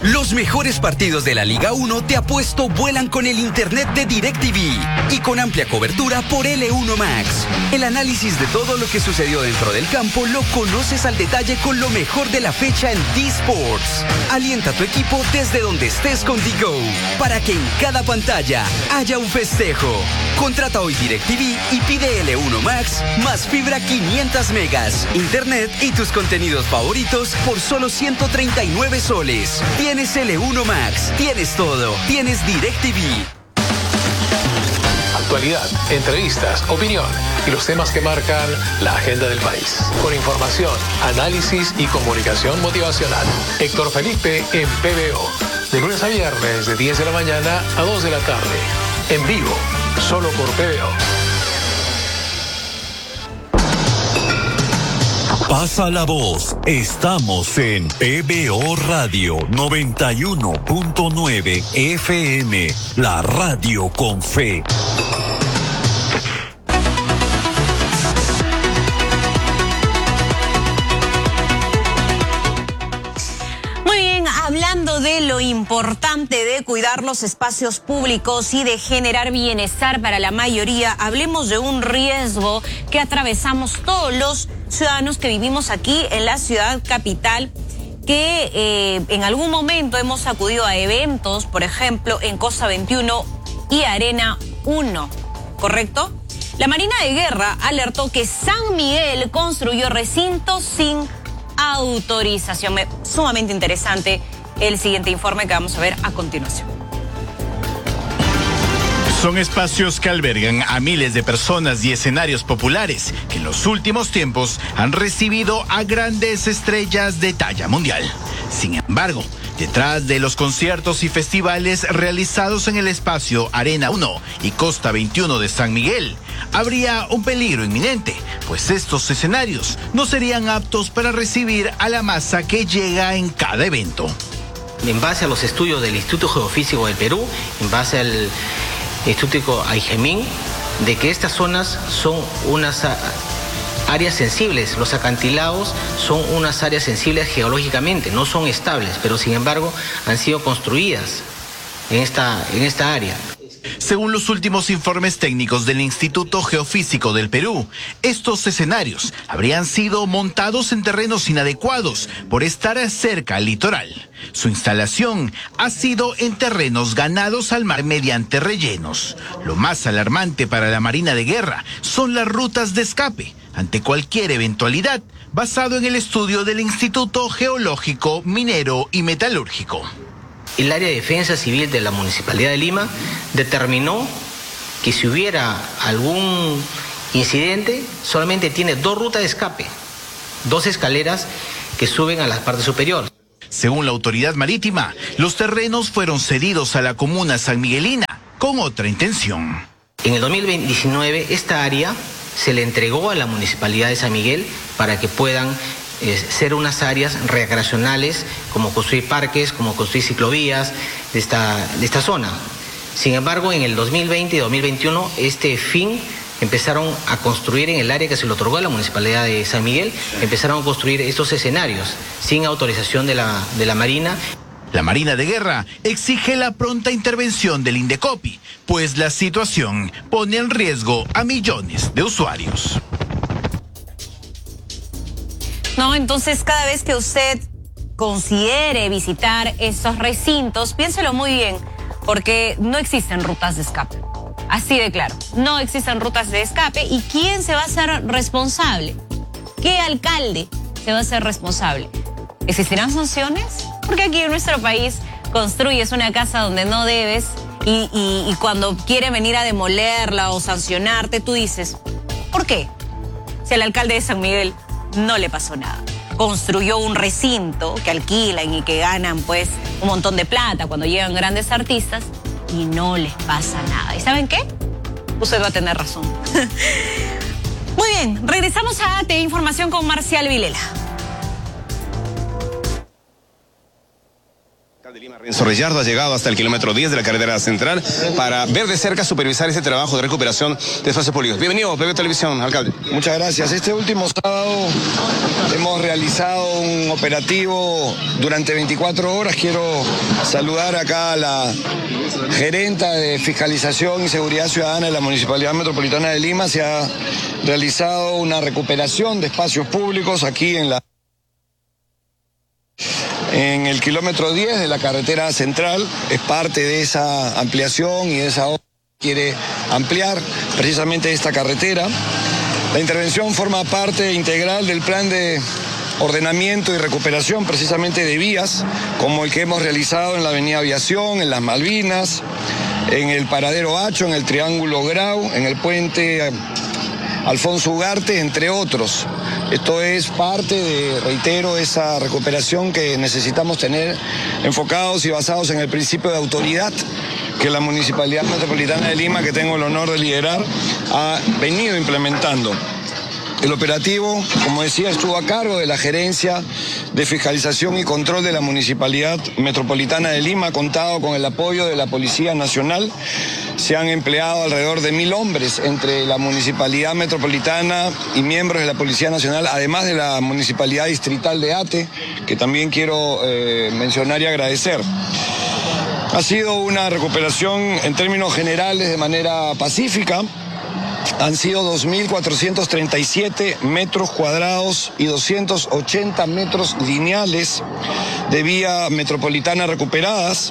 Los mejores partidos de la Liga 1 te apuesto vuelan con el internet de DirecTV y con amplia cobertura por L1 Max. El análisis de todo lo que sucedió dentro del campo lo conoces al detalle con lo mejor de la fecha en D-Sports. Alienta a tu equipo desde donde estés con DiGo para que en cada pantalla haya un festejo. Contrata hoy DirecTV y pide L1 Max más fibra 500 megas, internet y tus contenidos favoritos por solo 139 soles. Tienes L1 Max, tienes todo, tienes DirecTV. Actualidad, entrevistas, opinión y los temas que marcan la agenda del país. Con información, análisis y comunicación motivacional. Héctor Felipe en PBO. De lunes a viernes de 10 de la mañana a 2 de la tarde. En vivo, solo por PBO. Pasa la voz. Estamos en PBO Radio 91.9 FM, la radio con fe. Muy bien, hablando de lo importante de cuidar los espacios públicos y de generar bienestar para la mayoría, hablemos de un riesgo que atravesamos todos los ciudadanos que vivimos aquí en la ciudad capital, que en algún momento hemos acudido a eventos, por ejemplo, en Costa 21 y Arena 1, ¿correcto? La Marina de Guerra alertó que San Miguel construyó recintos sin autorización. Sumamente interesante el siguiente informe que vamos a ver a continuación. Son espacios que albergan a miles de personas y escenarios populares que en los últimos tiempos han recibido a grandes estrellas de talla mundial. Sin embargo, detrás de los conciertos y festivales realizados en el espacio Arena 1 y Costa 21 de San Miguel, habría un peligro inminente, pues estos escenarios no serían aptos para recibir a la masa que llega en cada evento. En base a los estudios del Instituto Geofísico del Perú, en base al Instituto Aijemín, de que estas zonas son unas áreas sensibles. Los acantilados son unas áreas sensibles geológicamente, no son estables, pero sin embargo han sido construidas en esta área. Según los últimos informes técnicos del Instituto Geofísico del Perú, estos escenarios habrían sido montados en terrenos inadecuados por estar cerca al litoral. Su instalación ha sido en terrenos ganados al mar mediante rellenos. Lo más alarmante para la Marina de Guerra son las rutas de escape ante cualquier eventualidad, basado en el estudio del Instituto Geológico, Minero y Metalúrgico. El área de defensa civil de la Municipalidad de Lima determinó que si hubiera algún incidente, solamente tiene 2 rutas de escape, 2 escaleras que suben a la parte superior. Según la autoridad marítima, los terrenos fueron cedidos a la comuna sanmiguelina con otra intención. En el 2019, esta área se le entregó a la Municipalidad de San Miguel para que puedan ser unas áreas recreacionales, como construir parques, como construir ciclovías de esta zona. Sin embargo, en el 2020 y 2021, este fin empezaron a construir en el área que se le otorgó a la Municipalidad de San Miguel, empezaron a construir estos escenarios sin autorización de la Marina. La Marina de Guerra exige la pronta intervención del Indecopi, pues la situación pone en riesgo a millones de usuarios. No, entonces cada vez que usted considere visitar estos recintos, piénselo muy bien, porque no existen rutas de escape. Así de claro, no existen rutas de escape. ¿Y quién se va a hacer responsable? ¿Qué alcalde se va a hacer responsable? ¿Existirán sanciones? Porque aquí en nuestro país construyes una casa donde no debes y cuando quieren venir a demolerla o sancionarte, tú dices, ¿por qué? Si al alcalde de San Miguel no le pasó nada. Construyó un recinto que alquilan y que ganan pues un montón de plata cuando llegan grandes artistas y no les pasa nada. ¿Y saben qué? Usted va a tener razón. Muy bien, regresamos a AT Información con Marcial Vilela. de Lima, Renzo Reyardo, ha llegado hasta el kilómetro 10 de la carretera central para ver de cerca, supervisar ese trabajo de recuperación de espacios públicos. Bienvenido, PBO Televisión, alcalde. Muchas gracias. Este último sábado hemos realizado un operativo durante 24 horas. Quiero saludar acá a la gerenta de Fiscalización y Seguridad Ciudadana de la Municipalidad Metropolitana de Lima. Se ha realizado una recuperación de espacios públicos aquí en el kilómetro 10 de la carretera central. Es parte de esa ampliación y de esa obra que quiere ampliar precisamente esta carretera. La intervención forma parte integral del plan de ordenamiento y recuperación precisamente de vías, como el que hemos realizado en la avenida Aviación, en las Malvinas, en el paradero Hacho, en el Triángulo Grau, en el puente Alfonso Ugarte, entre otros. Esto es parte de, reitero, esa recuperación que necesitamos tener enfocados y basados en el principio de autoridad que la Municipalidad Metropolitana de Lima, que tengo el honor de liderar, ha venido implementando. El operativo, como decía, estuvo a cargo de la Gerencia de Fiscalización y Control de la Municipalidad Metropolitana de Lima, ha contado con el apoyo de la Policía Nacional. Se han empleado alrededor de 1.000 hombres entre la Municipalidad Metropolitana y miembros de la Policía Nacional, además de la Municipalidad Distrital de Ate, que también quiero mencionar y agradecer. Ha sido una recuperación en términos generales de manera pacífica. Han sido 2.437 metros cuadrados y 280 metros lineales de vía metropolitana recuperadas.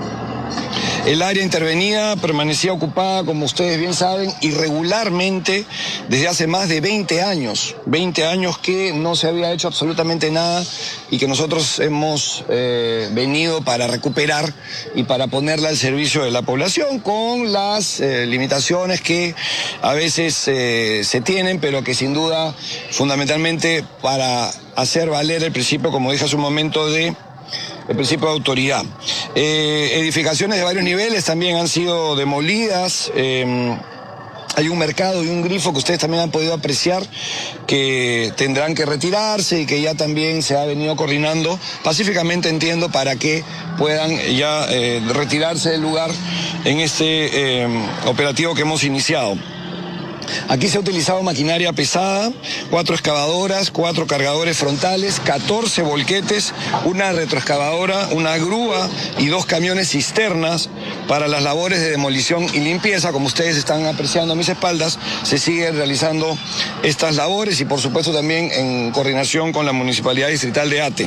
El área intervenida permanecía ocupada, como ustedes bien saben, irregularmente desde hace más de 20 años. 20 años que no se había hecho absolutamente nada y que nosotros hemos venido para recuperar y para ponerla al servicio de la población con las limitaciones que a veces se tienen, pero que sin duda, fundamentalmente para hacer valer el principio, como dije hace un momento, el principio de autoridad. Edificaciones de varios niveles también han sido demolidas. Hay un mercado y un grifo que ustedes también han podido apreciar que tendrán que retirarse y que ya también se ha venido coordinando pacíficamente, entiendo, para que puedan ya retirarse del lugar en este operativo que hemos iniciado. Aquí se ha utilizado maquinaria pesada, 4 excavadoras, 4 cargadores frontales, 14 volquetes, una retroexcavadora, una grúa y 2 camiones cisternas para las labores de demolición y limpieza. Como ustedes están apreciando a mis espaldas, se siguen realizando estas labores y por supuesto también en coordinación con la Municipalidad Distrital de Ate.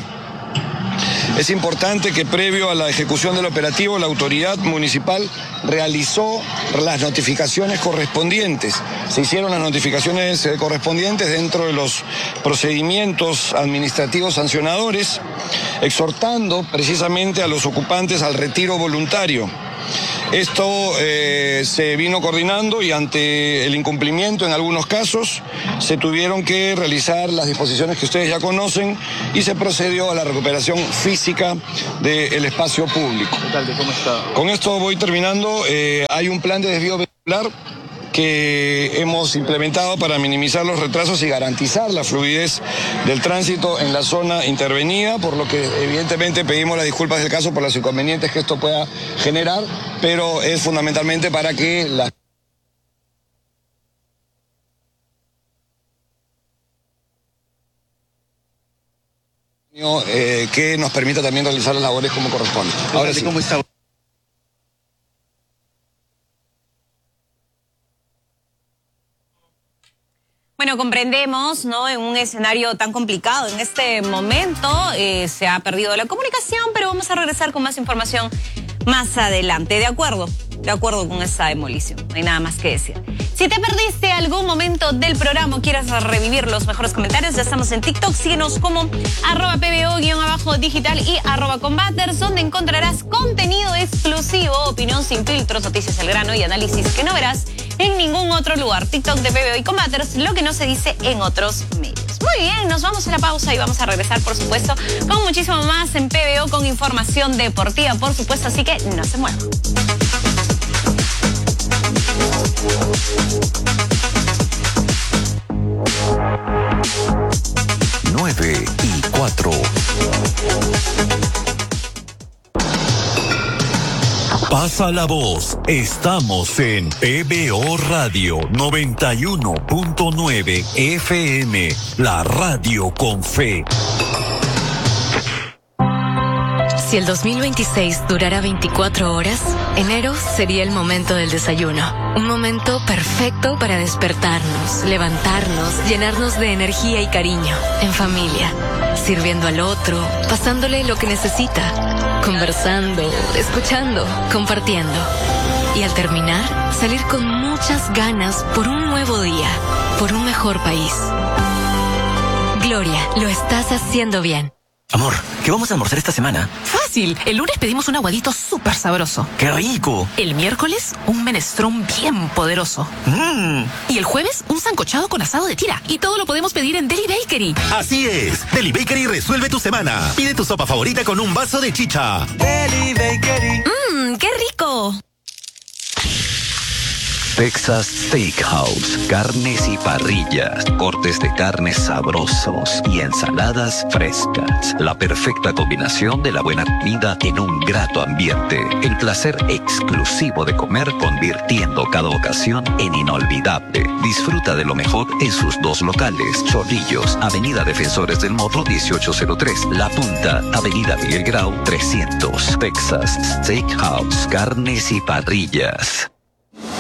Es importante que previo a la ejecución del operativo, la autoridad municipal realizó las notificaciones correspondientes. Se hicieron las notificaciones correspondientes dentro de los procedimientos administrativos sancionadores, exhortando precisamente a los ocupantes al retiro voluntario. Esto se vino coordinando y ante el incumplimiento en algunos casos se tuvieron que realizar las disposiciones que ustedes ya conocen y se procedió a la recuperación física del espacio público. ¿Cómo está? Con esto voy terminando. Hay un plan de desvío vehicular que hemos implementado para minimizar los retrasos y garantizar la fluidez del tránsito en la zona intervenida, por lo que evidentemente pedimos las disculpas del caso por los inconvenientes que esto pueda generar, pero es fundamentalmente para que la que nos permita también realizar las labores como corresponde. Ahora sí. ¿Cómo está? Bueno, comprendemos, ¿no? En un escenario tan complicado, en este momento se ha perdido la comunicación, pero vamos a regresar con más información más adelante. De acuerdo con esta demolición, no hay nada más que decir. Si te perdiste algún momento del programa o quieres revivir los mejores comentarios, ya estamos en TikTok. Síguenos como @PBO_digital y @combaters, donde encontrarás contenido exclusivo, opinión sin filtros, noticias al grano y análisis que no verás en ningún otro lugar. TikTok de PBO y Combaters, lo que no se dice en otros medios. Muy bien, nos vamos a la pausa y vamos a regresar, por supuesto, con muchísimo más en PBO, con información deportiva, por supuesto, así que no se muevan. 9:04. Pasa la voz. Estamos en PBO Radio 91.9 FM, la radio con fe. Si el 2026 durara 24 horas, enero sería el momento del desayuno. Un momento perfecto para despertarnos, levantarnos, llenarnos de energía y cariño, en familia, sirviendo al otro, pasándole lo que necesita, conversando, escuchando, compartiendo. Y al terminar, salir con muchas ganas por un nuevo día, por un mejor país. Gloria, lo estás haciendo bien. Amor, ¿qué vamos a almorzar esta semana? Fácil. El lunes pedimos un aguadito súper sabroso. ¡Qué rico! El miércoles, un menestrón bien poderoso. Y el jueves, un sancochado con asado de tira. Y todo lo podemos pedir en Deli Bakery. Así es. Deli Bakery resuelve tu semana. Pide tu sopa favorita con un vaso de chicha. Deli Bakery. ¡Qué rico! Texas Steakhouse, carnes y parrillas, cortes de carnes sabrosos y ensaladas frescas. La perfecta combinación de la buena comida en un grato ambiente. El placer exclusivo de comer convirtiendo cada ocasión en inolvidable. Disfruta de lo mejor en sus dos locales. Chorrillos, Avenida Defensores del Morro 1803. La Punta, Avenida Miguel Grau 300. Texas Steakhouse, carnes y parrillas.